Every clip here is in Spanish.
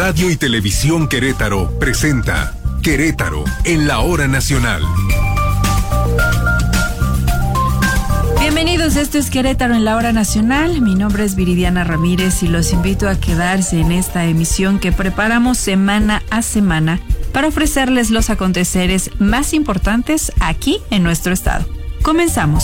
Radio y Televisión Querétaro presenta Querétaro en la hora nacional. Bienvenidos, esto es Querétaro en la hora nacional. Mi nombre es Viridiana Ramírez y los invito a quedarse en esta emisión que preparamos semana a semana para ofrecerles los aconteceres más importantes aquí en nuestro estado. Comenzamos.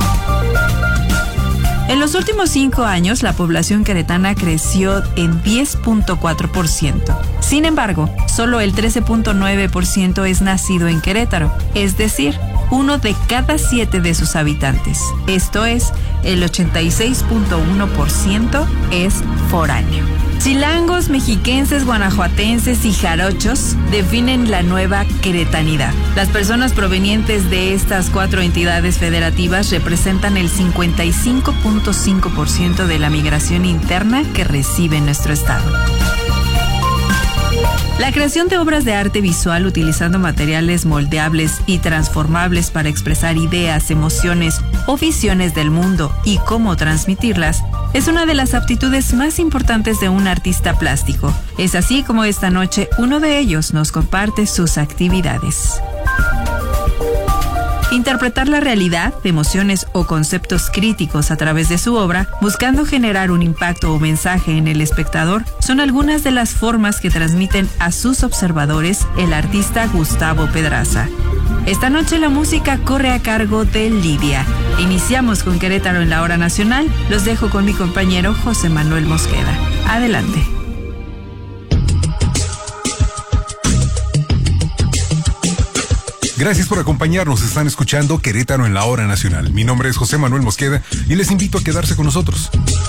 En los últimos 5 años, la población queretana creció en 10.4%. Sin embargo, solo el 13.9% es nacido en Querétaro, es decir, 1 de cada 7 de sus habitantes. Esto es, el 86.1% es foráneo. Chilangos, mexiquenses, guanajuatenses y jarochos definen la nueva queretanidad. Las personas provenientes de estas 4 entidades federativas representan el 55.5% de la migración interna que recibe nuestro estado. La creación de obras de arte visual utilizando materiales moldeables y transformables para expresar ideas, emociones o visiones del mundo y cómo transmitirlas es una de las aptitudes más importantes de un artista plástico. Es así como esta noche uno de ellos nos comparte sus actividades. Interpretar la realidad, emociones o conceptos críticos a través de su obra, buscando generar un impacto o mensaje en el espectador, son algunas de las formas que transmiten a sus observadores el artista Gustavo Pedraza. Esta noche la música corre a cargo de Lidia. Iniciamos con Querétaro en la hora nacional. Los dejo con mi compañero José Manuel Mosqueda. Adelante. Gracias por acompañarnos. Están escuchando Querétaro en la hora nacional. Mi nombre es José Manuel Mosqueda y les invito a quedarse con nosotros.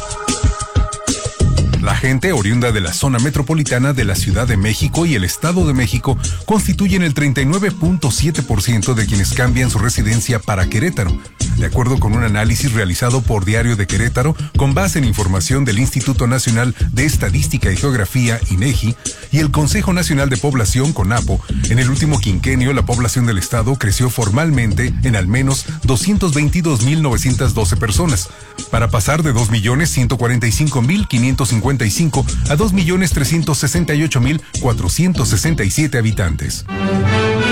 La gente oriunda de la zona metropolitana de la Ciudad de México y el Estado de México constituyen el 39.7% de quienes cambian su residencia para Querétaro, de acuerdo con un análisis realizado por Diario de Querétaro con base en información del Instituto Nacional de Estadística y Geografía, INEGI, y el Consejo Nacional de Población, CONAPO. En el último quinquenio, la población del estado creció formalmente en al menos 222.912 personas, para pasar de 2.145.555 a 2.368.467 habitantes.